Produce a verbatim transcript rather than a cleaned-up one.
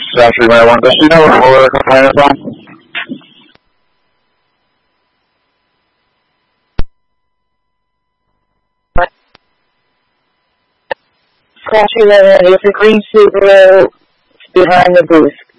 Century Marijuana. Does she know where we're complaining from? Century Marijuana, it's a green Subaru behind the booth.